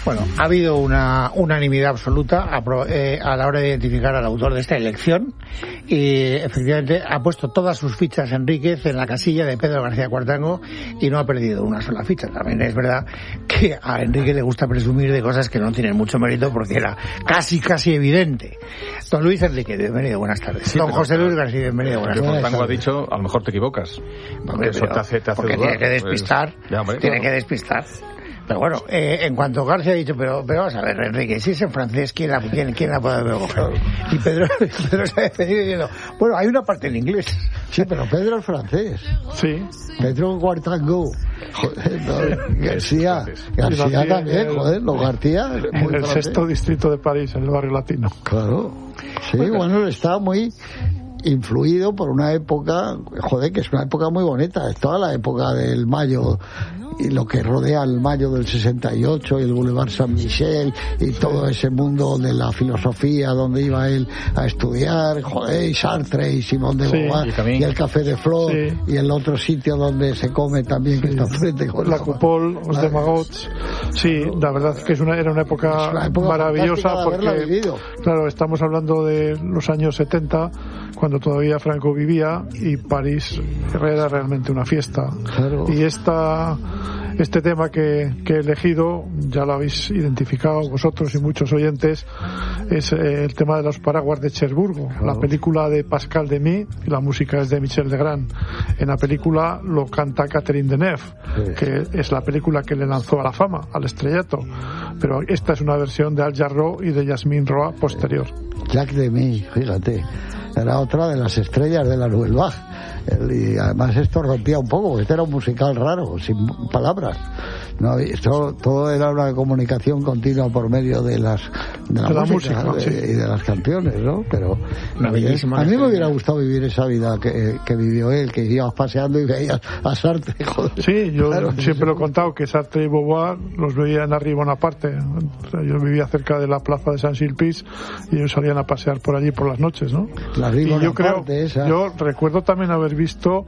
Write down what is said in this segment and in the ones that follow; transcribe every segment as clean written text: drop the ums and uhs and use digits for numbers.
Bueno, ha habido una unanimidad absoluta a la hora de identificar al autor de esta elección y efectivamente ha puesto todas sus fichas Enríquez en la casilla de Pedro García Cuartango y no ha perdido una sola ficha. También es verdad que a Enrique le gusta presumir de cosas que no tienen mucho mérito porque era casi evidente. Don Luis Enrique, bienvenido, buenas tardes. Sí, don José Luis García, bienvenido, buenas tardes. Cuartango ha dicho, a lo mejor te equivocas. Hombre, eso te hace porque dudar. tiene que despistar, Tiene que despistar. Pero bueno, en cuanto García ha dicho, pero vamos a ver, Enrique, si es en francés, ¿quién la puede coger? Y Pedro se ha defendido diciendo, bueno, hay una parte en inglés. Sí, pero Pedro es francés. Sí. Pedro Cuartango. Joder, no, García también, joder, los García. En el sexto distrito de París, en el barrio latino. Claro. Sí, bueno, está muy influido por una época, joder, que es una época muy bonita, es toda la época del Mayo y lo que rodea el Mayo del 68 y el Boulevard Saint-Michel y todo ese mundo de la filosofía donde iba él a estudiar, joder, y Sartre y Simón de Beauvoir y el Café de Flor y el otro sitio donde se come también que está frente con la Coupole, los de Magots. Sí, la verdad es que era una época maravillosa porque, claro, estamos hablando de los años 70 cuando todavía Franco vivía y París era realmente una fiesta. Claro. Y este tema que he elegido, ya lo habéis identificado vosotros y muchos oyentes, es el tema de los paraguas de Cherburgo, la película de Pascal Demy, y la música es de Michel Legrand. En la película lo canta Catherine Deneuve, que es la película que le lanzó a la fama, al estrellato, pero esta es una versión de Al Jarreau y de Yasmine Roa posterior. Jacques Demy, fíjate, era otra de las estrellas de la Nouvelle Vague. Y además esto rompía un poco, porque este era un musical raro, sin palabras. No, todo era una comunicación continua por medio de la música y de las canciones, ¿no? Pero a mí me hubiera gustado vivir esa vida que vivió él, que ibas paseando y veías a Sartre, joder. Sí, yo siempre lo he contado, que Sartre y Beauvoir los veía en la Rue Bonaparte. O sea, yo vivía cerca de la plaza de Saint-Sulpice y ellos salían a pasear por allí por las noches, ¿no? La Rue Bonaparte, yo recuerdo también haber visto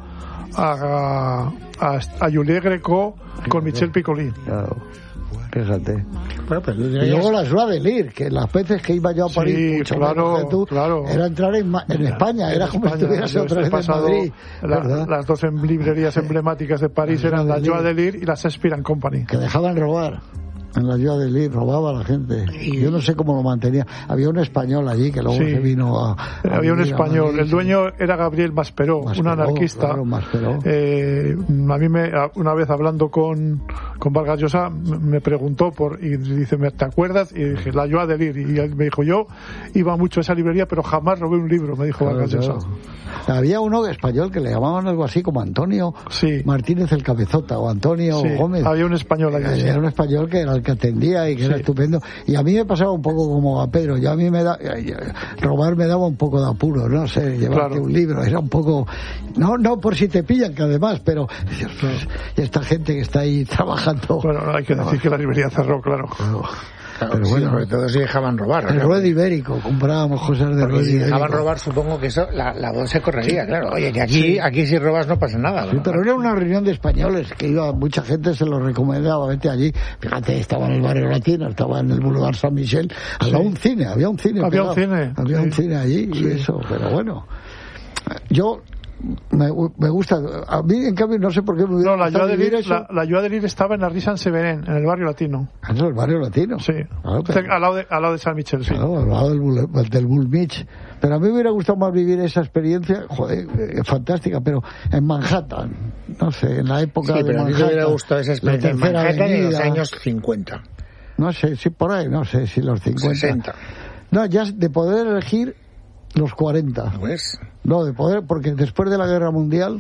a Juliette Greco con Michel Piccoli. Claro. Fíjate. Y luego la Joie de Lire, que las veces que iba yo a París, mucho menos que tú, era entrar en España, era como si estuvieras otra vez en Madrid. Las dos librerías emblemáticas de París eran la Joie de Lire y la Shakespeare Company. Que dejaban robar. En la Joie de Lire robaba a la gente. Yo no sé cómo lo mantenía. Había un español allí que luego se vino había un español. Madrid, el dueño era Gabriel Masperó, un anarquista. Claro, Masperó. A mí una vez hablando con Vargas Llosa me preguntó y dice, ¿te acuerdas? Y dije, la Joie de Lire. Y él me dijo, yo iba mucho a esa librería, pero jamás robé un libro, me dijo Vargas Llosa. Había uno español que le llamaban algo así como Antonio Martínez el Cabezota o Antonio Gómez. Había un español allí. Era un español que era el que atendía y que era estupendo. Y a mí me pasaba un poco como a Pedro. Yo a mí robar me daba un poco de apuro, no sé, llevarte un libro. Era un poco, no por si te pillan, que además, pero esta gente que está ahí trabajando. Bueno, hay que decir que la librería cerró, claro. Pero bueno, sobre todo si dejaban robar. El Ruedo Ibérico, comprábamos cosas de Ruedo Ibérico. Si dejaban robar, supongo que eso, la voz se correría, claro. Oye, que aquí si robas no pasa nada. Sí, pero era una reunión de españoles que iba, mucha gente se lo recomendaba, vete allí. Fíjate, estaba en el barrio latino, estaba en el Boulevard Saint-Michel. Había un cine. Había un cine allí y eso, pero bueno. Yo me gusta, a mí en cambio no sé por qué me hubiera gustado vivir eso. La Joie de Lire estaba en la Rue Saint-Severin, en el barrio latino. ¿En el barrio latino? Sí, claro, al lado de San Michel, sí. Claro, al lado del Bullmich. Pero a mí me hubiera gustado más vivir esa experiencia, joder, fantástica, pero en Manhattan, no sé, en la época de Manhattan. Sí, pero a mí me hubiera gustado esa experiencia en Manhattan en los años 50. No sé, si por ahí, no sé, si los 50. 60. No, ya de poder elegir los 40. Pues. No, de poder, porque después de la Guerra Mundial,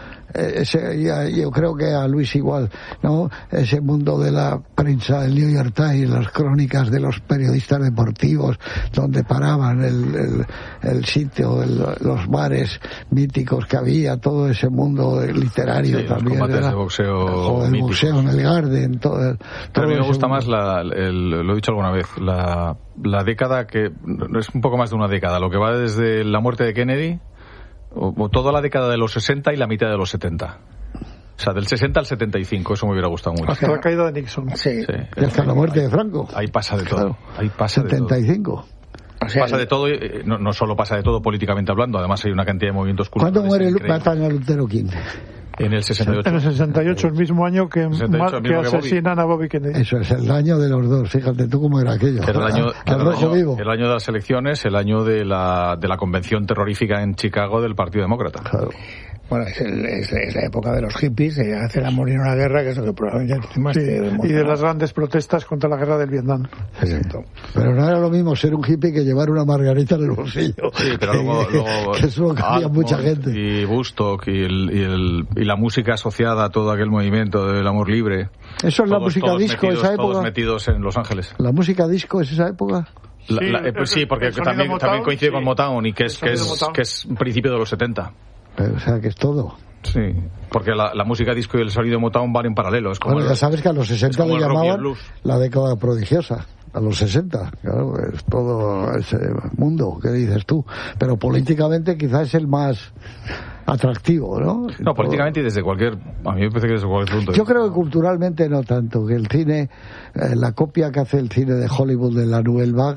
yo creo que a Luis igual, ¿no? Ese mundo de la prensa, el New York Times, las crónicas de los periodistas deportivos, donde paraban el sitio, los bares míticos que había, todo ese mundo literario también. Los combates de boxeo el boxeo en el Garden, todo. Pero a mí me gusta más lo he dicho alguna vez, la década que es un poco más de una década, lo que va desde la muerte de Kennedy o toda la década de los 60 y la mitad de los 70. O sea, del 60 al 75, eso me hubiera gustado mucho. Hasta la caída de Nixon. Sí. Y hasta la muerte de Franco. Ahí pasa de todo. Claro. Ahí pasa 75. O sea, pasa de todo, no solo pasa de todo políticamente hablando, además hay una cantidad de movimientos culturales. ¿Cuándo muere increíbles. Matan a Lutero King? En el 68. En el 68, el mismo año que, 68, el mismo que asesinan a Bobby Kennedy. Eso es el año de los dos. Fíjate tú cómo era aquello. Era el año de las elecciones, el año de la convención terrorífica en Chicago del Partido Demócrata. Claro. Bueno, es la época de los hippies, se hace el amor y no la guerra, que es lo que probablemente más Sí, y de las grandes protestas contra la guerra del Vietnam. Exacto. Pero no era lo mismo ser un hippie que llevar una margarita en el bolsillo. Sí, pero luego que eso lo cambia mucha gente. Y Woodstock y la música asociada a todo aquel movimiento del amor libre. Eso es la música disco de esa época. Todos metidos en Los Ángeles. ¿La música disco es esa época? Pues sí, porque también coincide con Motown y que es un principio de los 70. O sea, que es todo. Sí, porque la música disco y el sonido Motown van en paralelo. Es como bueno, ya sabes que a los 60 le llamaban blues. la década prodigiosa. A los 60, claro, es todo ese mundo que dices tú. Pero políticamente quizás es el más atractivo, ¿no? No, políticamente y desde cualquier... A mí me parece que desde cualquier punto de Yo vista. creo que culturalmente no tanto, que el cine, la copia que hace el cine de Hollywood de la Nouvelle Vague,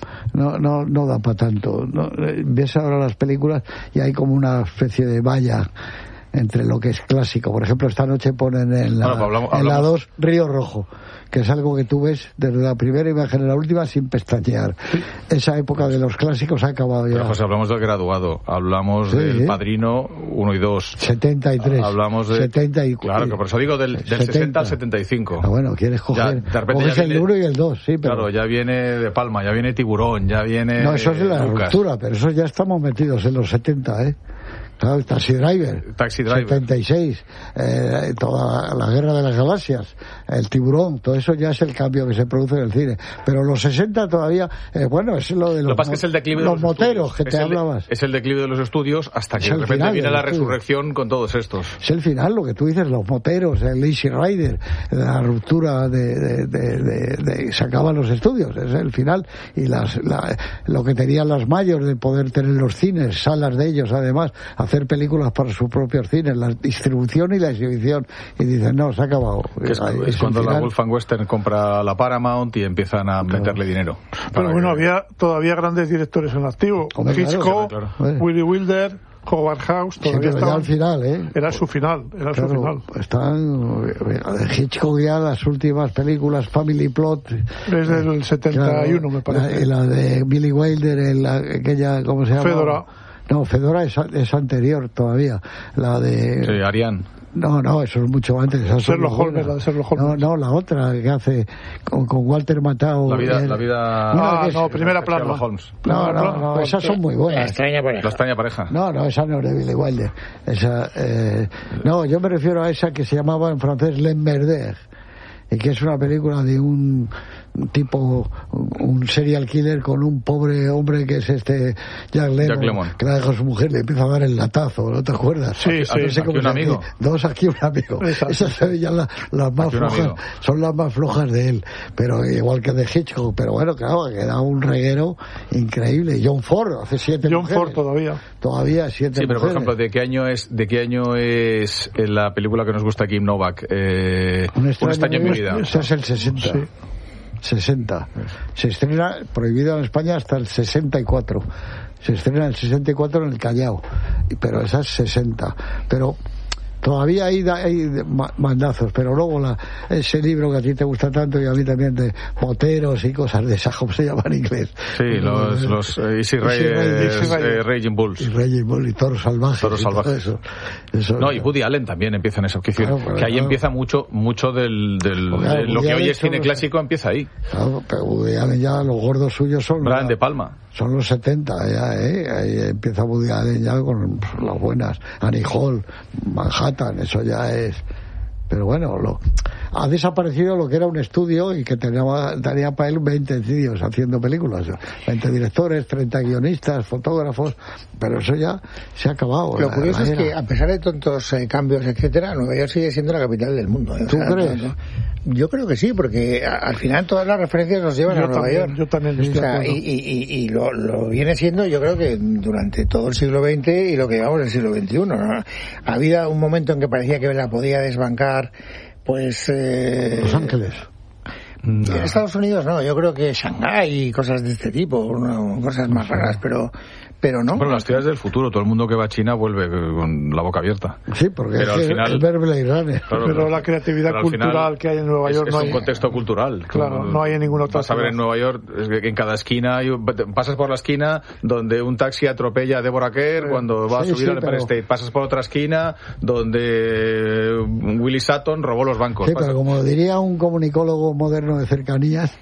no da para tanto. Ves ahora las películas y hay como una especie de valla entre lo que es clásico. Por ejemplo, esta noche ponen en la 2 Río Rojo, que es algo que tú ves desde la primera imagen a la última sin pestañear. Esa época de los clásicos ha acabado ya. Pero José, hablamos del Graduado, hablamos del Padrino 1 y 2. 73. Hablamos de... 74. Claro, que por eso digo del 60 al 75. Ah, bueno, quieres coger... coges el 1 y el 2, sí, pero... Claro, ya viene De Palma, ya viene Tiburón, ya viene... No, eso es de la Lucas. ruptura, pero eso ya estamos metidos en los 70, ¿eh? Claro, el Taxi Driver, 76, toda la Guerra de las Galaxias, el Tiburón, todo eso ya es el cambio que se produce en el cine. Pero los 60 todavía, bueno, es lo de los, lo que pasa es que es el declive de los moteros que te hablabas. Es el declive de los estudios hasta que de repente viene la resurrección con todos estos. Es el final, lo que tú dices, los moteros, el Easy Rider, la ruptura se acaban los estudios, es el final. Y lo que tenían las mayores de poder tener los cines, salas de ellos además, hacer películas para sus propios cines, la distribución y la exhibición, y dicen, no, se ha acabado. Es cuando la Wolf Western compra la Paramount y empiezan a meterle dinero. Pero bueno, había todavía grandes directores en activo. Hitchcock, claro. Willy Wilder, Howard Hawks, todavía estaban al final, ¿eh? Era su final, su final. Están Hitchcock ya, las últimas películas, Family Plot. Es del 71, me parece. La de Billy Wilder, aquella, ¿cómo se llama? Fedora. No, Fedora es anterior todavía. La de... Sí, Ariane. No, eso es mucho antes. Sherlock Holmes, la de Sherlock Holmes. No, la otra que hace con Walter Matthau. La vida... Primera plana. Holmes. No, esas son muy buenas. La extraña pareja. No, esa no es de Billy Wilder. No, yo me refiero a esa que se llamaba en francés L'Emmerder, y que es una película de un tipo, un serial killer con un pobre hombre que es Jack Lemmon, que la deja a su mujer, le empieza a dar el latazo, ¿no te acuerdas? Sí, aquí un amigo. Aquí un amigo. Esas son ya las más flojas, son las más flojas de él, pero igual que de Hitchcock, pero bueno, claro, que da un reguero increíble. John Ford, hace 7 mujeres. John Ford todavía 7 Sí, pero por mujeres. ejemplo, ¿de qué año es la película que nos gusta aquí, Novak? Un extraño en mi vida. Ese es el 60. Sí. 60. Se estrena prohibido en España hasta el 64. Se estrena el 64 en el Callao. Pero esa es 60. Pero todavía hay mandazos, pero luego ese libro que a ti te gusta tanto y a mí también, de moteros y cosas de esas, ¿cómo se llama en inglés? Sí, los Easy Rider, Raging Bulls. Y Raging Bulls y Toros Salvajes. Eso, no, y Woody Allen también empieza en eso. Que ahí empieza mucho de lo que hoy es cine clásico, empieza ahí. Claro, pero Woody Allen ya, los gordos suyos son... Brian De Palma. Son los 70 ya, ahí empieza Woody Allen ya con las buenas. Annie Hall, Manhattan, eso ya es... Pero bueno, ha desaparecido lo que era un estudio y que tenía para él 20 estudios haciendo películas, 20 directores, 30 guionistas, fotógrafos, pero eso ya se ha acabado. Lo curioso es que a pesar de tantos cambios, etcétera, Nueva York sigue siendo la capital del mundo. ¿Tú crees? Yo creo que sí, porque al final todas las referencias nos llevan a Nueva York. Yo también estoy de acuerdo. Y lo viene siendo, yo creo que durante todo el siglo XX y lo que llevamos del siglo XXI, ¿no? Ha habido un momento en que parecía que la podía desbancar, pues... Los Ángeles. En Estados Unidos no, yo creo que Shanghái y cosas de este tipo, cosas más raras, pero no. Bueno, las ciudades del futuro, todo el mundo que va a China vuelve con la boca abierta. Sí, porque pero es al final, el ver Blade Runner. Claro, pero la creatividad cultural que hay en Nueva York es no hay. un contexto cultural. Claro, no hay en ninguna otra. Vas a ver en Nueva York, es que en cada esquina, pasas por la esquina donde un taxi atropella a Deborah Kerr cuando va a subir al Empire State. Pasas por otra esquina donde Willie Sutton robó los bancos. Sí, pero como diría un comunicólogo moderno de cercanías,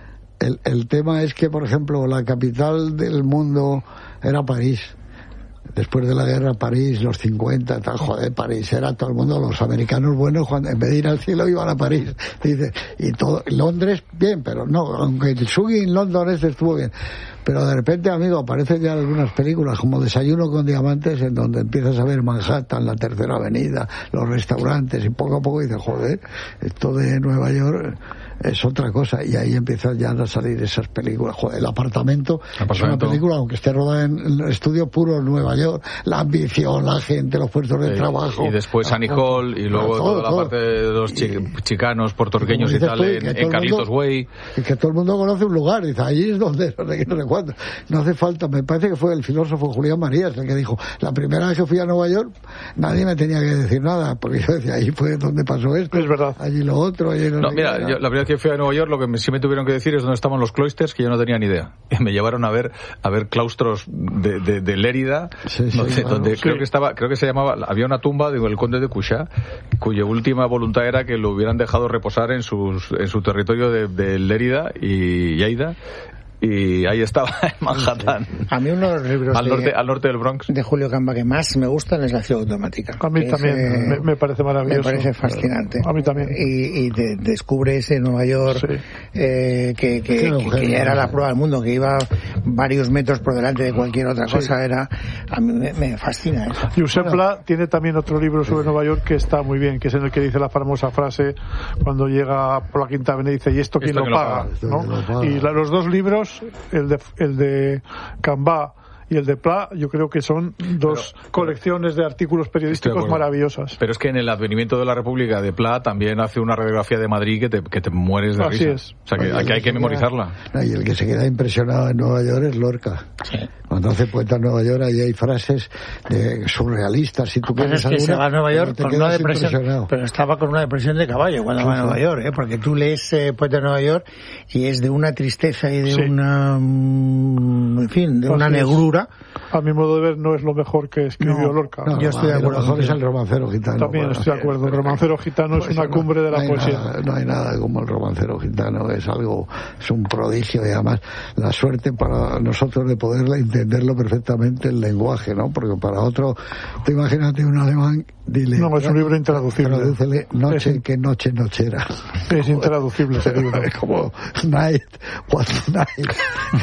el tema es que, por ejemplo, la capital del mundo era París. Después de la guerra, París, los 50, tal, joder, París era todo el mundo, los americanos buenos, cuando en vez de ir al cielo iban a París. Dice, y todo, Londres, bien, pero no, aunque el Shooting en London estuvo bien. Pero de repente, amigo, aparecen ya algunas películas como Desayuno con Diamantes, en donde empiezas a ver Manhattan, la Tercera Avenida, los restaurantes, y poco a poco dices, joder, esto de Nueva York es otra cosa, y ahí empiezan ya a salir esas películas. Joder, El apartamento es una película, aunque esté rodada en el estudio puro en Nueva York, la ambición, la gente, los puestos de trabajo. Y después Annie Hall, y luego toda la parte de los chicanos, puertorriqueños y tal, en Carlitos Way. Y que todo el mundo conoce un lugar, dice, ahí es donde, no sé cuánto. No hace falta, me parece que fue el filósofo Julián Marías el que dijo, la primera vez que fui a Nueva York, nadie me tenía que decir nada, porque yo decía, ahí fue donde pasó esto. Es verdad. Allí lo otro, allí no, mira, yo, la primera vez que fui a Nueva York, lo que sí me tuvieron que decir es dónde estaban los cloisters, que yo no tenía ni idea. Y me llevaron a ver claustros de Lérida, donde creo que se llamaba, había una tumba del conde de Cuixá, cuya última voluntad era que lo hubieran dejado reposar en su territorio de Lérida y Lleida. Y ahí estaba, en Manhattan. Sí. A mí uno de los libros al norte del Bronx de Julio Camba que más me gustan es La ciudad automática. A mí también me parece maravilloso. Me parece fascinante. A mí también. Y descubre ese Nueva York, sí. que ya era la prueba del mundo, que iba varios metros por delante de cualquier otra cosa. A mí me fascina eso. Josep Pla tiene también otro libro sobre Nueva York que está muy bien, que es en el que dice la famosa frase cuando llega por la Quinta Avenida y dice, ¿y esto quién lo paga? ¿No? Y los dos libros, el de Cambá y el de Pla, yo creo que son dos colecciones de artículos periodísticos maravillosas. Pero es que en el advenimiento de la República de Pla también hace una radiografía de Madrid que te mueres de risa. Así es. O sea, que hay que memorizarla. Y el que se queda impresionado en Nueva York es Lorca. Sí. Cuando hace Poeta en Nueva York, ahí hay frases surrealistas. Si tú quieres alguna, se va a Nueva York con una depresión, pero estaba con una depresión de caballo cuando va a Nueva York, porque tú lees Poeta en Nueva York y es de una tristeza y de una, en fin, de una negrura. A mi modo de ver, no es lo mejor que escribió Lorca. Yo estoy de acuerdo. Lo mejor es el Romancero Gitano. También estoy de acuerdo. El Romancero Gitano es una cumbre de la poesía. No hay nada como el Romancero Gitano. Es un prodigio, y además la suerte para nosotros de poderla entenderlo perfectamente el lenguaje, ¿no? Porque para otro, tú imagínate un alemán, dile... No, es un libro intraducible. Tradúcele que noche nochera. Es intraducible ese libro. Es como night, what night.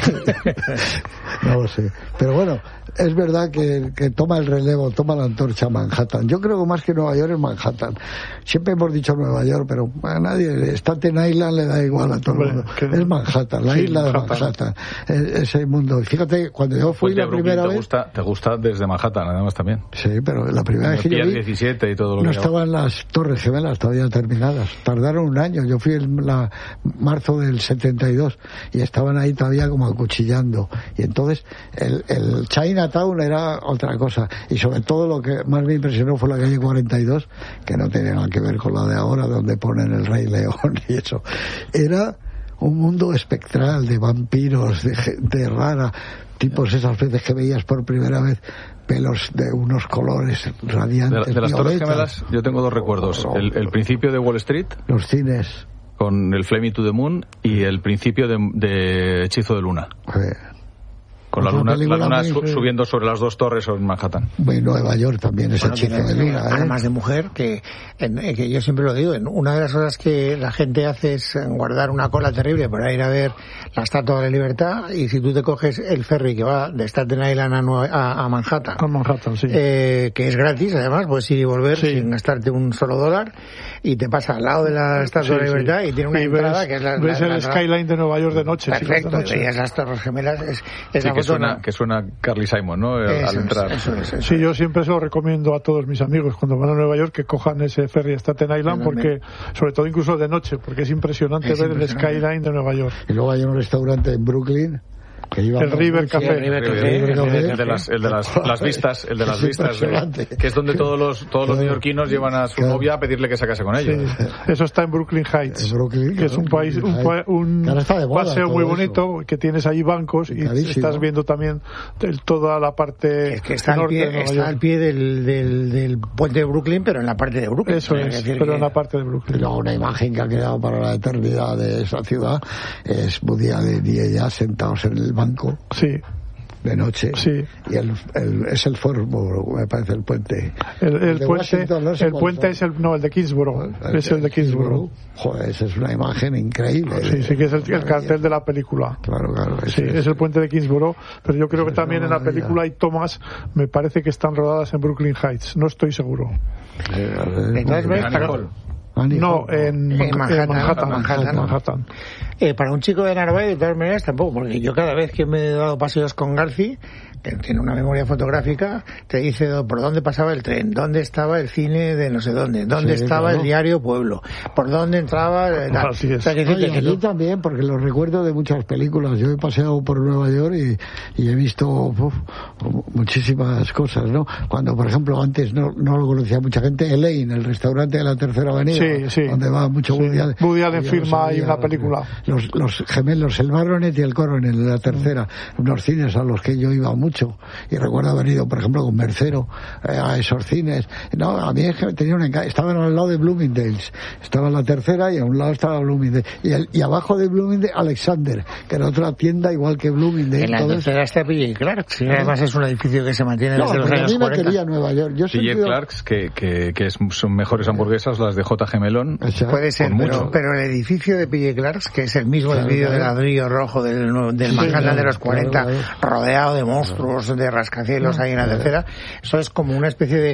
No lo sé. Pero bueno, es verdad que toma el relevo, toma la antorcha Manhattan. Yo creo que más que Nueva York es Manhattan. Siempre hemos dicho Nueva York, pero a nadie, Staten Island le da igual a todo el mundo. Es Manhattan, la isla de Manhattan. Ese mundo. Fíjate, cuando yo fui la primera vez... Te gusta desde Manhattan, además también. Sí, pero la primera vez que yo vi... 17 y todo lo no estaban las Torres Gemelas todavía terminadas. Tardaron un año. Yo fui en marzo del 72 y estaban ahí todavía como acuchillando. Y entonces el Chinatown era otra cosa. Y sobre todo lo que más me impresionó fue la calle 42, que no tenía nada que ver con la de ahora, donde ponen el Rey León y eso. Era un mundo espectral de vampiros, de gente rara, tipos esas veces que veías por primera vez, pelos de unos colores radiantes. De las Torres Gemelas yo tengo dos recuerdos. El principio de Wall Street. Los cines. Con el Fly Me to the Moon y el principio de Hechizo de Luna. Con la luna subiendo sobre las dos torres o en Manhattan. Bueno, Nueva York también es hechizo de luna. Armas de mujer, que yo siempre lo digo, una de las cosas que la gente hace es guardar una cola terrible para ir a ver la Estatua de la Libertad, y si tú te coges el ferry que va de Staten Island a Manhattan, sí. Que es gratis, además, puedes ir y volver sin gastarte un solo $1, y te pasa al lado de la Estatua de la Libertad y tiene una entrada que es ves el skyline de Nueva York de noche. Perfecto, y veías las Torres Gemelas. Que suena Carly Simon, ¿no? Al entrar. Sí, yo siempre se lo recomiendo a todos mis amigos cuando van a Nueva York que cojan ese ferry a Staten Island, porque sobre todo incluso de noche, porque es impresionante ver el skyline de Nueva York. Y luego hay un restaurante en Brooklyn el River Café. El de las vistas, que es donde todos los neoyorquinos llevan a su novia a pedirle que se case con ellos. Sí. Eso está en Brooklyn Heights, que es un paseo muy bonito, que tienes allí bancos y estás viendo también toda la parte norte al pie del puente de Brooklyn, pero en la parte de Brooklyn. Eso es, pero en la parte de Brooklyn. Pero una imagen que ha quedado para la eternidad de esa ciudad es Woody Allen y ella sentados en el banco de noche, y es el Foxborough, me parece, el puente. El puente es el de Kingsborough. Es el de Kingsborough. Joder, esa es una imagen increíble. Sí, que es el cartel de la película. Claro. Sí, es el puente de Kingsborough, pero yo creo que también en la película hay tomas, me parece que están rodadas en Brooklyn Heights, no estoy seguro. No, en Manhattan. Para un chico de Narváez, de todas maneras, tampoco, porque yo cada vez que me he dado paseos con Garci, que tiene una memoria fotográfica, te dice por dónde pasaba el tren, dónde estaba el cine de no sé dónde estaba el diario Pueblo, por dónde entraba... Así es. Yo también, porque lo recuerdo de muchas películas. Yo he paseado por Nueva York y he visto muchísimas cosas, ¿no? Cuando, por ejemplo, antes no lo conocía mucha gente, Elaine, el restaurante de la Tercera Avenida, donde va mucho Woody Allen. Woody Allen firma ahí una película. Los gemelos, el Baronet y el Coronet, de la Tercera, unos cines a los que yo iba mucho, y recuerdo haber ido, por ejemplo, con Mercero a esos cines. No, a mí es que tenía estaban al lado de Bloomingdale's, estaba en la Tercera y a un lado estaba Bloomingdale, y abajo de Bloomingdale Alexander, que era otra tienda igual que Bloomingdale. En la Tercera está P.J. Clark's, que además es un edificio que se mantiene desde los años 40. A mí me quería Nueva York. P.J. Clark's, que son mejores hamburguesas las de J.G. Melón. Puede ser, pero el edificio de P.J. Clark's, que es el mismo edificio de ladrillo rojo del Manhattan de los 40, rodeado de monstruos, de rascacielos ahí en la Tercera, eso es como una especie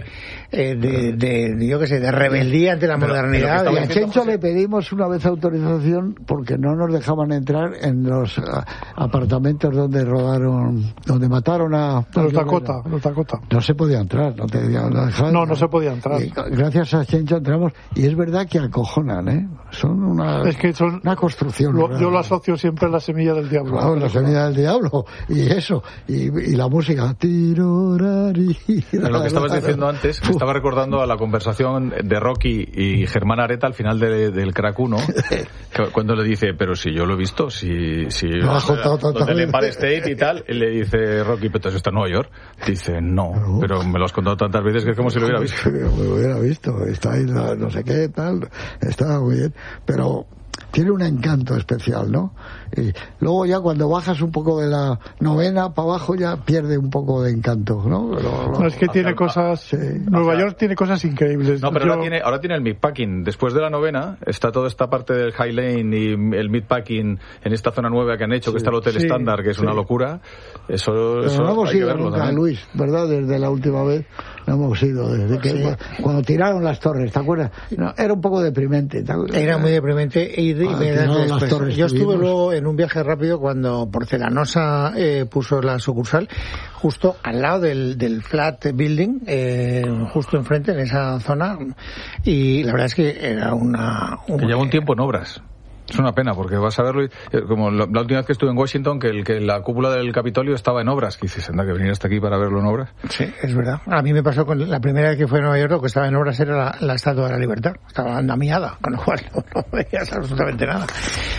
de rebeldía ante la modernidad. Y a Chencho le pedimos una vez autorización porque no nos dejaban entrar en los apartamentos donde mataron a los Dakota. No se podía entrar, no se podía entrar. Y gracias a Chencho entramos, y es verdad que acojonan, son una construcción. Yo lo asocio siempre a La Semilla del Diablo. Claro, La Semilla del Diablo, y eso, y la música. Lo que estabas diciendo antes, me estaba recordando a la conversación de Rocky y Germán Areta al final del Crack 1, cuando le dice, pero si yo lo he visto, donde el Empire State y tal, y le dice Rocky, pero eso está en Nueva York. Dice, no, pero me lo has contado tantas veces que es como si lo hubiera visto. Me lo hubiera visto, está ahí no sé qué, tal, está muy bien, pero tiene un encanto especial, ¿no? Y luego ya cuando bajas un poco de la novena para abajo ya pierde un poco de encanto, ¿no? Es que tiene cosas... Nueva York tiene cosas increíbles. No, pero ahora tiene el meatpacking. Después de la novena está toda esta parte del High Lane y el meatpacking en esta zona nueva que han hecho, que está el Hotel Standard, que es una locura. Eso no hemos ido nunca, Luis, ¿verdad? Desde la última vez no hemos ido. Desde que cuando tiraron las torres, ¿te acuerdas? No, era un poco deprimente. Era muy deprimente. Yo estuve luego en un viaje rápido cuando Porcelanosa puso la sucursal justo al lado del Flat Building, justo enfrente, en esa zona, y la verdad es que era que lleva un tiempo en obras. Es una pena, porque vas a verlo, como la última vez que estuve en Washington, que la cúpula del Capitolio estaba en obras, que dices, anda, que venir hasta aquí para verlo en obras. Sí, es verdad. A mí me pasó con la primera vez que fui a Nueva York, lo que estaba en obras era la Estatua de la Libertad. Estaba andamiada, con lo cual no veías absolutamente nada.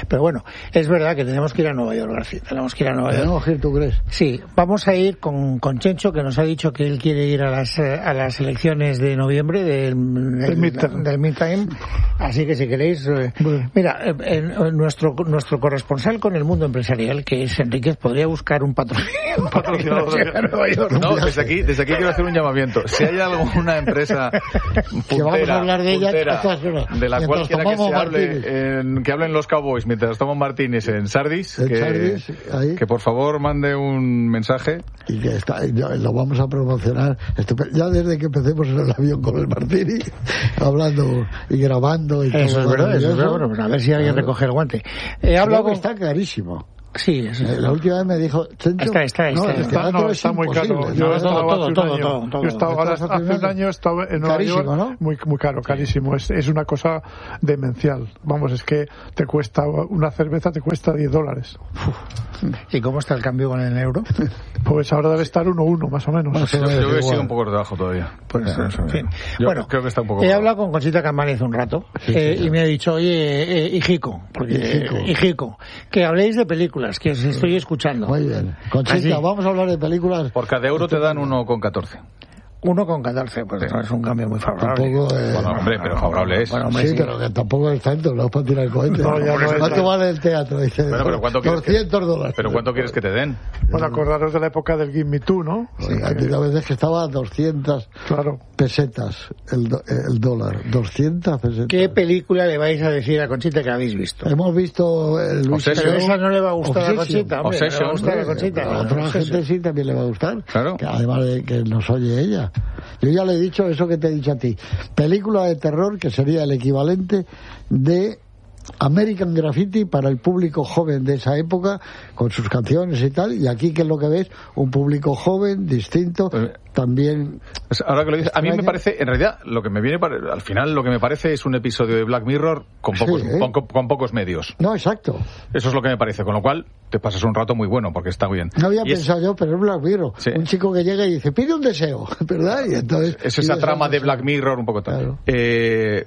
Pero bueno, es verdad que tenemos que ir a Nueva York, García. Tenemos que ir a Nueva York. ¿Tenemos que ir, tú crees? Sí, vamos a ir con Chencho, que nos ha dicho que él quiere ir a las elecciones de noviembre del midterm. Así que si queréis, mira, nuestro corresponsal con el mundo empresarial, que es Enríquez, podría buscar un patrocinador de Nueva York. No, desde aquí quiero hacer un llamamiento. Si hay alguna empresa que vamos a hablar de ella de la cual quiera que se hable, que hablen los Cowboys mientras toman martinis en Sardis, que por favor mande un mensaje. Y que lo vamos a promocionar ya desde que empecemos en el avión con el martini, hablando y grabando y eso todo. Eso es verdad. Bueno, pues a ver si alguien recoge el guante. Está carísimo. Sí, la última vez me dijo, Chencho, está muy caro. Yo he estado hace un año en Nueva York, ¿no? Muy caro, carísimo. Es una cosa demencial. Vamos, es que una cerveza te cuesta $10. ¿Y cómo está el cambio con el euro? Pues ahora debe estar 1-1, más o menos. Yo creo que sigue un poco debajo todavía. Pues en fin. Bueno, creo que está un poco he hablado con Conchita Campani hace un rato y me ha dicho, oye, Hijico, que habléis de películas, que os estoy escuchando. Muy bien. Conchita, vamos a hablar de películas. Por cada euro te dan 1,14. 1,14, pues no es un cambio muy favorable. Bueno, hombre, pero favorable es. Bueno, sí, pero que tampoco es tanto, no es para tirar cohetes. ¿Cuánto vale el teatro? Dice, bueno, pero ¿cuánto $200. ¿Pero cuánto quieres que te den? Bueno, acordaros de la época del Give Me Two, ¿no? Sí, aquí la vez que estaba a 200 pesetas el dólar. 200 pesetas. ¿Qué película le vais a decir a Conchita que habéis visto? Hemos visto Luis. Pero esa no le va a gustar a Conchita, hombre. No le va a gustar a Conchita. A otra gente sí también le va a gustar. Claro. Que además de que nos oye ella. Yo ya le he dicho eso que te he dicho a ti. Película de terror que sería el equivalente de American Graffiti para el público joven de esa época, con sus canciones y tal. Y aquí, ¿qué es lo que ves? Un público joven, distinto, también... Ahora que lo dices, a mí me parece, en realidad, al final lo que me parece es un episodio de Black Mirror con pocos medios. No, exacto. Eso es lo que me parece, con lo cual te pasas un rato muy bueno, porque está bien. No había pensado yo, pero es Black Mirror. Sí. Un chico que llega y dice, pide un deseo, ¿verdad? Y entonces... Es esa trama de Black Mirror un poco tal. Claro.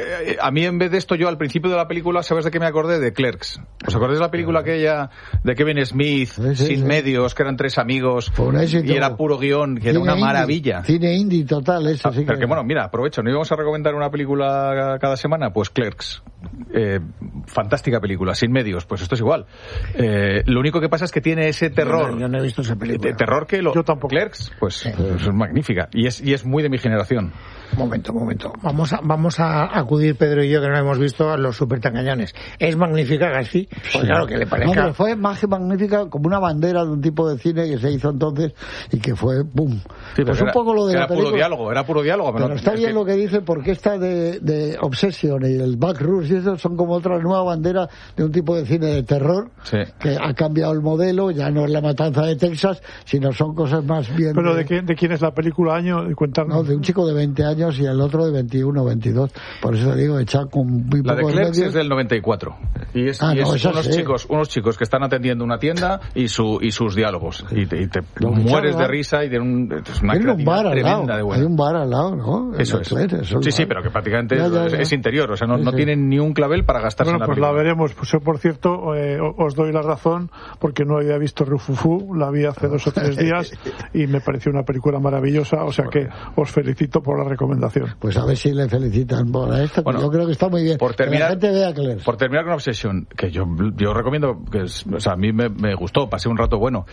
A mí, en vez de esto, yo al principio de la película, ¿sabes de qué me acordé? De Clerks. ¿Os acordáis de la película aquella de Kevin Smith, sin medios, que eran 3 amigos, y era puro guión, que era una maravilla? Cine indie total, eso sí. Pero que bueno, mira, aprovecho, ¿no íbamos a recomendar una película cada semana? Pues Clerks. Fantástica película, sin medios, pues esto es igual. Lo único que pasa es que tiene ese terror. Yo no he visto esa película. Terror que yo tampoco. Clerks, pues es magnífica. Y es muy de mi generación. Momento. Vamos a acudir Pedro y yo, que no hemos visto, a los Supertangañones. Es magnífica, García. Pues claro que le parezca. No, pero fue más que magnífica, como una bandera de un tipo de cine que se hizo entonces y que fue ¡boom! Sí, pues un poco lo de la película. Era puro diálogo. Pero está bien lo que dice, porque esta de Obsession y el Backrooms y eso son como otra nueva bandera de un tipo de cine de terror que ha cambiado el modelo, ya no es La Matanza de Texas, sino son cosas más bien... ¿Pero de quién es la película? ¿Año? Cuéntanos. No, de un chico de 20 años y el otro de 21 o 22. Por eso te digo, hecha con muy pocos medios. La de Clerks es del 94. Y es unos chicos que están atendiendo una tienda y sus diálogos. Y te mueres de risa y de es una creatividad tremenda de buena. Hay un bar al lado, ¿no? Eso es. Sí, pero que prácticamente es interior. O sea, no tienen ni un clavel para gastarse en la película. Bueno, pues la veremos. Pues yo, por cierto, os doy la razón, porque no había visto Rufufú, la vi hace 2 o 3 días y me pareció una película maravillosa, o sea que os felicito por la recomendación. Pues a ver si le felicitan por esto, bueno, yo creo que está muy bien. Por terminar con Obsession, que yo recomiendo, a mí me gustó, pasé un rato bueno.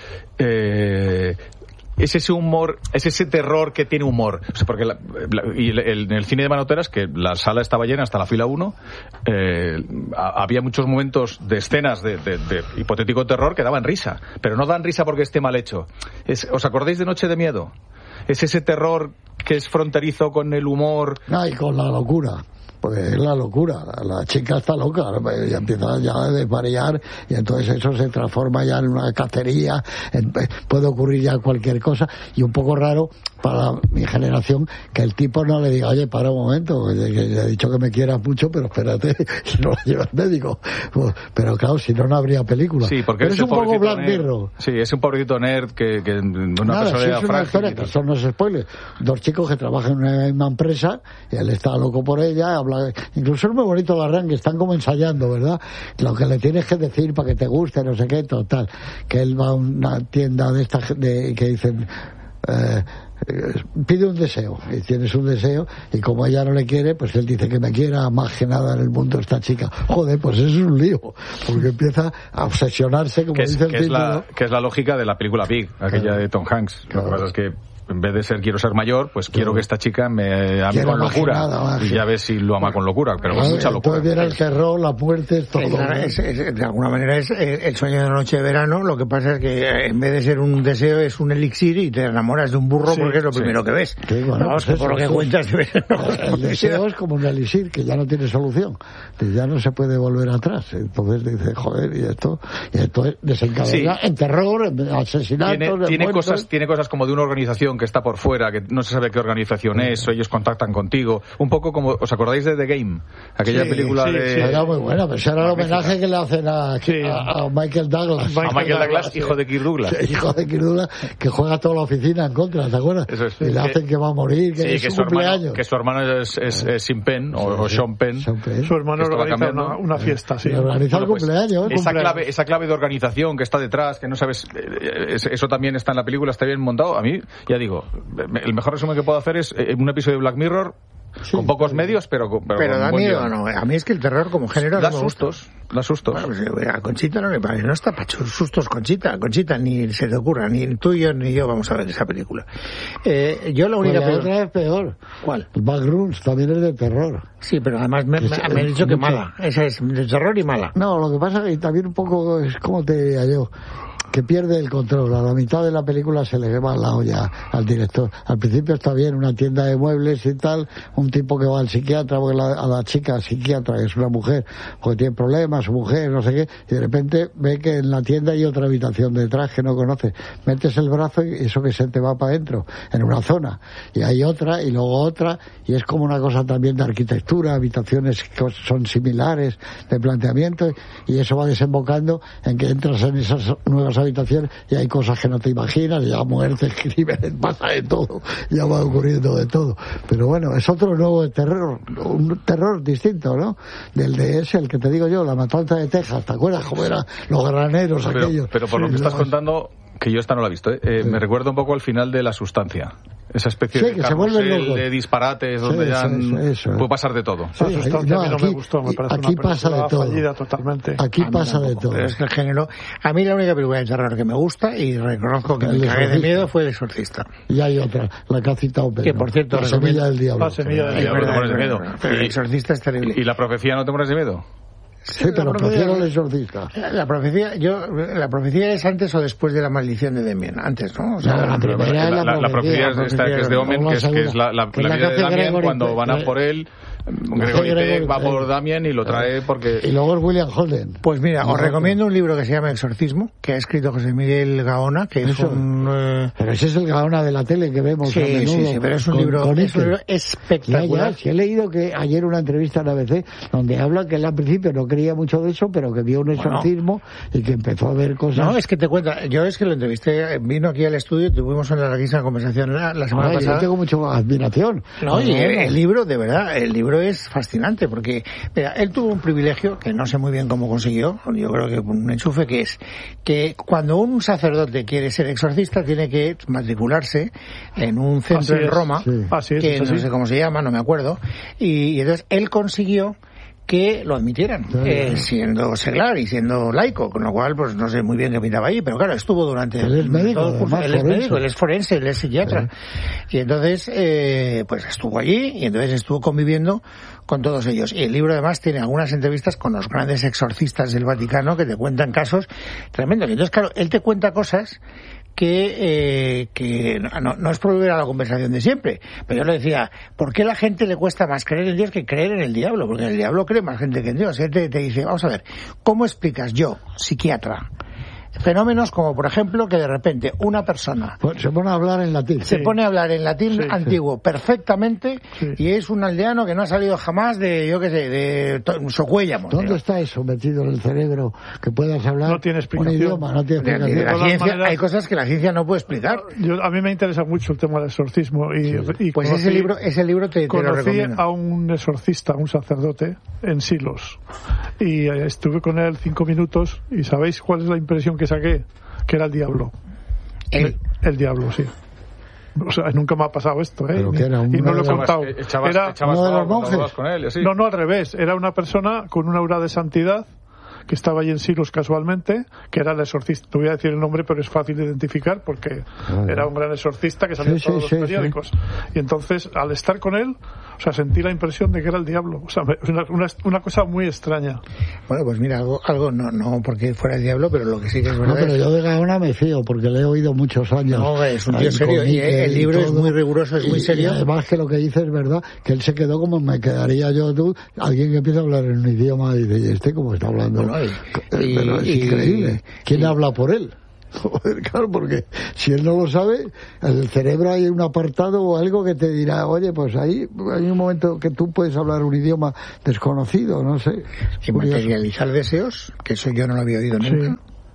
Es ese humor, es ese terror que tiene humor. O sea, porque en el cine de Manoteras, que la sala estaba llena hasta la fila 1, había muchos momentos de escenas de hipotético terror que daban risa. Pero no dan risa porque esté mal hecho. ¿Os acordáis de Noche de Miedo? Es ese terror que es fronterizo con el humor. Y con la locura. Porque es la locura, la chica está loca, ya empieza ya a desvariar y entonces eso se transforma ya en una cacería, puede ocurrir ya cualquier cosa, y un poco raro para mi generación que el tipo no le diga, oye, para un momento, que he dicho que me quieras mucho, pero espérate, y no la lleva al médico. Pero claro, si no habría película. Sí, porque es un poco Black Mirror. Sí, es un pobrecito nerd que una personalidad frágil. Historia, que son los spoilers. 2 chicos que trabajan en una misma empresa y él está loco por ella, habla habla, incluso es muy bonito el arranque, están como ensayando, ¿verdad? Lo que le tienes que decir para que te guste, no sé qué, total, que él va a una tienda de estas que dicen pide un deseo, y tienes un deseo, y como ella no le quiere, pues él dice que me quiera más que nada en el mundo esta chica. Joder, pues eso es un lío, porque empieza a obsesionarse, como dice el título. Que es la lógica de la película Big, aquella de Tom Hanks. Lo que pasa es que en vez de ser quiero ser mayor, pues quiero que esta chica me ame con locura. Y ya ves si lo ama con locura, pero con mucha locura. Entonces viene el terror, la muerte, todo. De alguna manera es el sueño de una noche de verano. Lo que pasa es que en vez de ser un deseo es un elixir y te enamoras de un burro porque es lo primero que ves. Sí, bueno, vamos, pues por lo que cuentas. El deseo es como un elixir que ya no tiene solución, que ya no se puede volver atrás. Entonces dice, joder, y esto desencadena en terror, en asesinatos, tiene cosas como de una organización que está por fuera, que no se sabe qué organización es, o ellos contactan contigo, un poco como, ¿os acordáis de The Game? Aquella película de... Era muy buena, pero ese era el homenaje que le hacen a Michael Douglas. A Michael Douglas, hijo de Kirk Douglas. Hijo de Kirk Douglas, que juega toda la oficina en contra, ¿te acuerdas? Eso es. Y le hacen que va a morir, que es su cumpleaños. Que su hermano es Sean Penn, o Sean Penn. Su hermano organiza una fiesta, sí. Organiza el cumpleaños. Esa clave de organización que está detrás, que no sabes, eso también está en la película, está bien montado. A mí, ya digo, el mejor resumen que puedo hacer es un episodio de Black Mirror con pocos medios, pero da miedo, no. A mí es que el terror como género da sustos. Bueno, pues a Conchita no le parece, no está para sustos Conchita, ni se te ocurra, ni tú y yo ni yo vamos a ver esa película. Yo la única otra es peor. ¿Cuál? El Backrooms también es de terror. Sí, pero además me han dicho que mala. Esa es de terror y mala. No, lo que pasa es que también un poco es como te diría yo, que pierde el control. A la mitad de la película se le va la olla al director. Al principio está bien, una tienda de muebles y tal, un tipo que va al psiquiatra, porque a la chica psiquiatra, que es una mujer, porque tiene problemas, su mujer, no sé qué, y de repente ve que en la tienda hay otra habitación detrás que no conoce. Metes el brazo y eso que se te va para adentro, en una zona, y hay otra, y luego otra, y es como una cosa también de arquitectura, habitaciones que son similares, de planteamiento, y eso va desembocando en que entras en esas nuevas habitación y hay cosas que no te imaginas, ya muertes, crímenes, pasa de todo, ya va ocurriendo de todo. Pero bueno, es otro nuevo terror, un terror distinto, ¿no? Del de ese, el que te digo yo, La Matanza de Texas, ¿te acuerdas cómo eran los graneros aquellos? Pero por lo que estás contando, que yo esta no la he visto, me recuerda un poco al final de La Sustancia. Esa especie de carrusel de disparates donde ya puede pasar de todo. Sí, no me gustó, me parece aquí pasa de todo. Totalmente. Aquí pasa de todo. Pero es que el género, a mí la única película de terror que me gusta y reconozco que me cagué de miedo fue El Exorcista. Y hay otra, la que ha citado Pedro. Que por cierto, La Semilla del Diablo. La Semilla del Diablo. El Exorcista es terrible. ¿Y La Profecía no te mueres de miedo? Sí, pero prefiero El Exorcista. La profecía es antes o después de La Maldición de Demian. Antes, ¿no? O sea, la primera es la profecía esta que es de Omen, que es la vida de Damian cuando van a por él. Gregory va por Damien y lo trae porque... Y luego es William Holden. Pues mira, os recomiendo un libro que se llama Exorcismo, que ha escrito José Miguel Gaona, que es Pero ese es el Gaona de la tele que vemos a menudo. Sí, pero es un libro espectacular. Ya, he leído que ayer una entrevista en ABC donde habla que él al principio no creía mucho de eso, pero que vio un exorcismo y que empezó a ver cosas... No, es que te cuenta, yo es que lo entrevisté, vino aquí al estudio y tuvimos una larguísima conversación la semana pasada. Yo tengo mucha admiración. El libro, de verdad, el libro es fascinante porque, mira, él tuvo un privilegio que no sé muy bien cómo consiguió, yo creo que un enchufe, que es que cuando un sacerdote quiere ser exorcista tiene que matricularse en un centro en Roma, que no sé cómo se llama, no me acuerdo, y entonces él consiguió que lo admitieran, siendo seglar y siendo laico, con lo cual pues no sé muy bien qué pintaba ahí, pero claro, estuvo durante él es médico, él es médico, él es forense, él es psiquiatra, y entonces pues estuvo allí y entonces estuvo conviviendo con todos ellos. Y el libro además tiene algunas entrevistas con los grandes exorcistas del Vaticano que te cuentan casos tremendos. Y entonces, claro, él te cuenta cosas que no es por volver a la conversación de siempre, pero yo le decía, ¿por qué a la gente le cuesta más creer en Dios que creer en el diablo? Porque en el diablo cree más gente que en Dios. Él te dice, vamos a ver, ¿cómo explicas yo, psiquiatra, Fenómenos como, por ejemplo, que de repente una persona se pone a hablar en latín. Se pone a hablar en latín antiguo perfectamente y es un aldeano que no ha salido jamás de, yo qué sé, de Socuéllamo. ¿Dónde está eso metido en el cerebro? Que puedas hablar no tiene explicación. un idioma, no tiene explicación. Hay cosas que la ciencia no puede explicar. A mí me interesa mucho el tema del exorcismo y pues ese libro te lo recomiendo. A un exorcista, un sacerdote en Silos y estuve con él 5 minutos y ¿sabéis cuál es la impresión que saqué? Que era el diablo. El diablo, sí. O sea, nunca me ha pasado esto, ¿eh? Pero que era un... Y no lo he contado. Era uno de los monjes. Con él, ¿sí? No, al revés. Era una persona con una aura de santidad que estaba allí en Silos casualmente, que era el exorcista. Te voy a decir el nombre, pero es fácil de identificar porque era un gran exorcista que salió en todos los periódicos. Sí. Y entonces, al estar con él, o sea, sentí la impresión de que era el diablo. O sea, una cosa muy extraña. Bueno, pues mira, algo no porque fuera el diablo, pero lo que sí que es verdad. No, pero yo de Gaona me fío porque le he oído muchos años. No, es un tío serio. Y el libro es muy riguroso, es muy serio. Y además que lo que dice es verdad, que él se quedó como me quedaría yo, alguien que empieza a hablar en un idioma y dice, ¿este cómo está hablando? Bueno, pero es increíble. ¿Quién habla por él? Joder, claro, porque si él no lo sabe, en el cerebro hay un apartado o algo que te dirá, oye, pues ahí hay un momento que tú puedes hablar un idioma desconocido, no sé. Y materializar deseos, que eso yo no lo había oído nunca.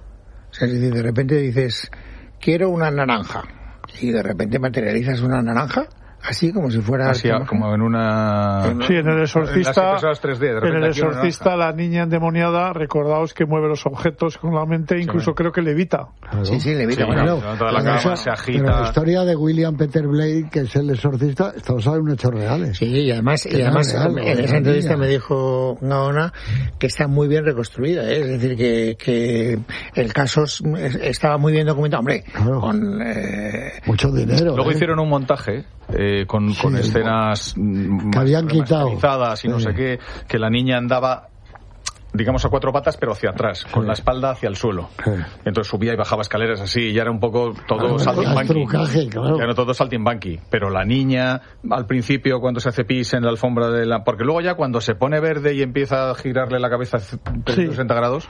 O sea, es decir, de repente dices, quiero una naranja, y de repente materializas una naranja. Así como si fuera... Así como en una... Sí, en el exorcista... En 3D, en el exorcista la niña endemoniada, recordaos que mueve los objetos con la mente, incluso creo que levita. Claro. Sí, levita. Sí, bueno, toda la cama se agita. Pero la historia de William Peter Blake, que es el exorcista, está basada en hechos reales. Sí, y además en esa entrevista me dijo Gaona que está muy bien reconstruida, ¿eh? Es decir, que el caso estaba muy bien documentado. Hombre, claro. Con... mucho dinero. Luego hicieron un montaje... con escenas que habían quitado y no sé qué, que la niña andaba digamos a 4 patas pero hacia atrás, con la espalda hacia el suelo. Entonces subía y bajaba escaleras así y ya era un poco todo saltimbanqui. Claro. Ya no todo saltimbanqui, pero la niña al principio cuando se hace pis en la alfombra porque luego ya cuando se pone verde y empieza a girarle la cabeza 360 grados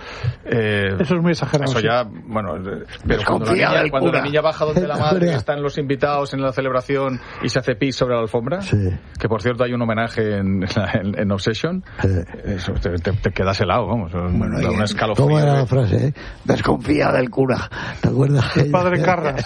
eso es muy exagerado. Eso ya, bueno, pero cuando la niña baja donde la madre están los invitados en la celebración y se hace pis sobre la alfombra, que por cierto hay un homenaje en Obsession, eso te quedas helado. Vamos, una escalofrío. ¿Cómo era la frase? Desconfía del cura. ¿Te acuerdas? El padre Carras.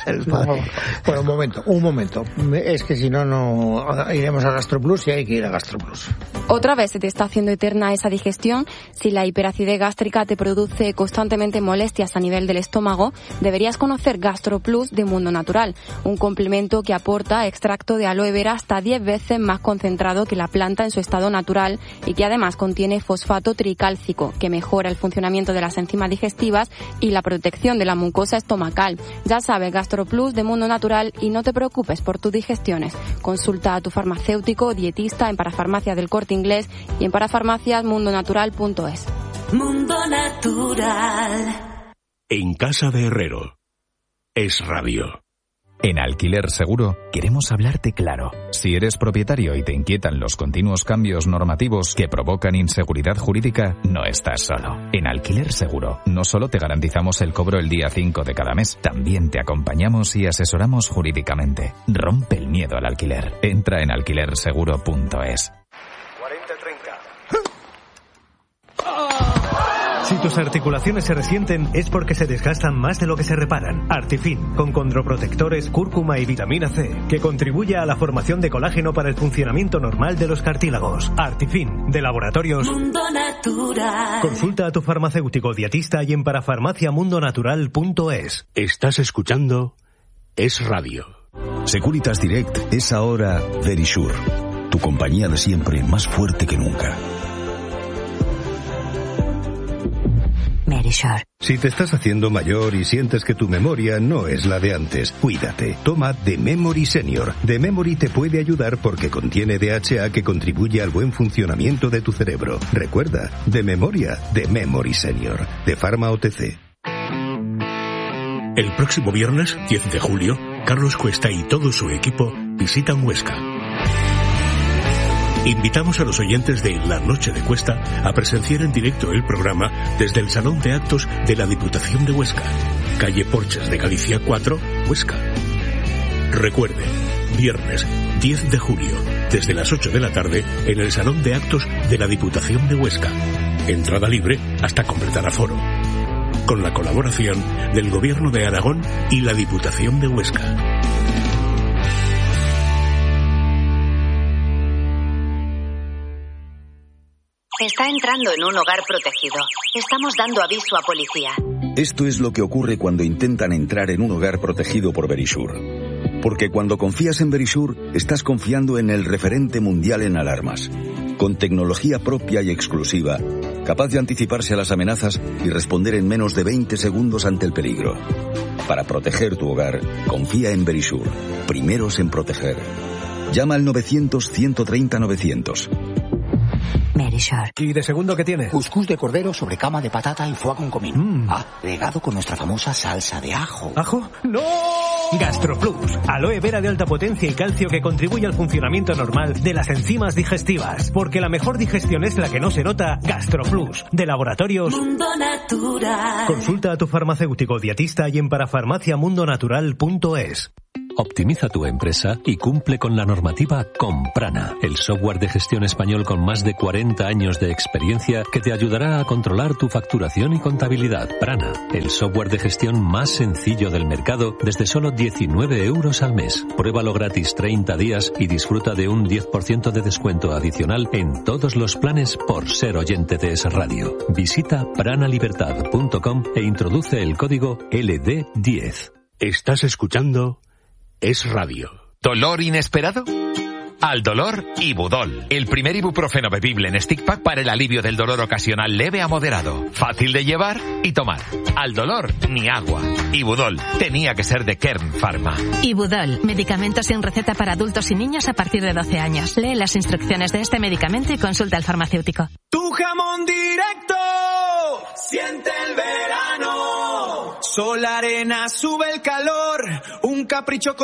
Bueno, un momento. Es que si no iremos a GastroPlus y hay que ir a GastroPlus. Otra vez se te está haciendo eterna esa digestión. Si la hiperacidez gástrica te produce constantemente molestias a nivel del estómago, deberías conocer GastroPlus de Mundo Natural, un complemento que aporta extracto de aloe vera hasta 10 veces más concentrado que la planta en su estado natural y que además contiene fosfato tricálcico, que mejora el funcionamiento de las enzimas digestivas y la protección de la mucosa estomacal. Ya sabes, GastroPlus de Mundo Natural y no te preocupes por tus digestiones. Consulta a tu farmacéutico o dietista en Parafarmacias del Corte Inglés y en parafarmaciasmundonatural.es. Mundo Natural. En casa de Herrero. Es radio. En Alquiler Seguro queremos hablarte claro. Si eres propietario y te inquietan los continuos cambios normativos que provocan inseguridad jurídica, no estás solo. En Alquiler Seguro no solo te garantizamos el cobro el día 5 de cada mes, también te acompañamos y asesoramos jurídicamente. Rompe el miedo al alquiler. Entra en alquilerseguro.es. Si tus articulaciones se resienten es porque se desgastan más de lo que se reparan. Artifin, con condroprotectores, cúrcuma y vitamina C, que contribuye a la formación de colágeno para el funcionamiento normal de los cartílagos. Artifin, de Laboratorios Mundo Natural. Consulta a tu farmacéutico dietista y en parafarmaciamundonatural.es. Estás escuchando Es Radio. Securitas Direct es ahora Verisure, tu compañía de siempre más fuerte que nunca. Verisure. Si te estás haciendo mayor y sientes que tu memoria no es la de antes, cuídate. Toma The Memory Senior. The Memory te puede ayudar porque contiene DHA que contribuye al buen funcionamiento de tu cerebro. Recuerda, de memoria, The Memory Senior. De Pharma OTC. El próximo viernes, 10 de julio, Carlos Cuesta y todo su equipo visitan Huesca. Invitamos a los oyentes de La Noche de Cuesta a presenciar en directo el programa desde el Salón de Actos de la Diputación de Huesca, calle Porches de Galicia 4, Huesca. Recuerde, viernes 10 de julio, desde las 8 de la tarde, en el Salón de Actos de la Diputación de Huesca. Entrada libre hasta completar aforo. Con la colaboración del Gobierno de Aragón y la Diputación de Huesca. Está entrando en un hogar protegido. Estamos dando aviso a policía. Esto es lo que ocurre cuando intentan entrar en un hogar protegido por Verisure. Porque cuando confías en Verisure, estás confiando en el referente mundial en alarmas. Con tecnología propia y exclusiva, capaz de anticiparse a las amenazas y responder en menos de 20 segundos ante el peligro. Para proteger tu hogar, confía en Verisure. Primeros en proteger. Llama al 900-130-900. Verisure. ¿Y de segundo qué tiene? Cuscús de cordero sobre cama de patata y foie con comino. Regado con nuestra famosa salsa de ajo. ¿Ajo? ¡No! GastroPlus, aloe vera de alta potencia y calcio que contribuye al funcionamiento normal de las enzimas digestivas. Porque la mejor digestión es la que no se nota. GastroPlus, de Laboratorios Mundo Natural. Consulta a tu farmacéutico dietista y en parafarmaciamundonatural.es. Optimiza tu empresa y cumple con la normativa con Prana, el software de gestión español con más de 40 años de experiencia que te ayudará a controlar tu facturación y contabilidad. Prana, el software de gestión más sencillo del mercado desde solo 19 euros al mes. Pruébalo gratis 30 días y disfruta de un 10% de descuento adicional en todos los planes por ser oyente de Es Radio. Visita pranalibertad.com e introduce el código LD10. Estás escuchando Es Radio. ¿Dolor inesperado? Al dolor, Ibudol, el primer ibuprofeno bebible en stick pack para el alivio del dolor ocasional leve a moderado. Fácil de llevar y tomar. Al dolor, ni agua. Ibudol, tenía que ser de Kern Pharma. Ibudol, medicamento sin receta para adultos y niños a partir de 12 años. Lee las instrucciones de este medicamento y consulta al farmacéutico. Tu jamón directo, siente el verano. Sol, arena, sube el calor, un capricho